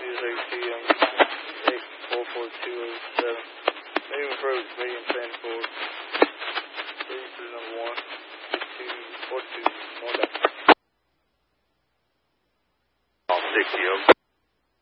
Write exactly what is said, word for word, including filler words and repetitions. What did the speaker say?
Use H T M X four four two oh seven. Medium approach, medium ten four. Cruise to number one. two four two. One back. sixty.